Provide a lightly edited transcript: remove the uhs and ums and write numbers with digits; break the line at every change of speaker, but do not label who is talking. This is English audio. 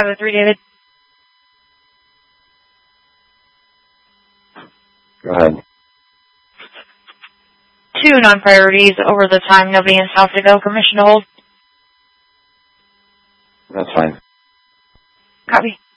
503, David.
Go ahead.
2 non-priorities over the time. Nobody in South to go. Permission to hold.
That's fine.
Copy.